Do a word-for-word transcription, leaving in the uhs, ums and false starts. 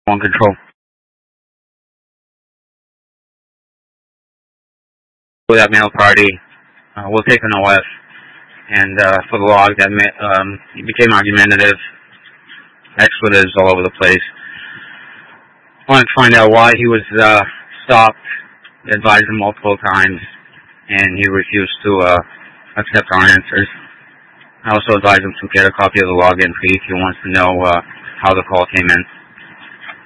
One control. For that male party, uh, we'll take an O F. And uh, for the log, that um, he became argumentative, expletives all over the place. I wanted to find out why he was uh, stopped, advised him multiple times, and he refused to uh, accept our answers. I also advised him to get a copy of the log entry if he wants to know uh, how the call came in.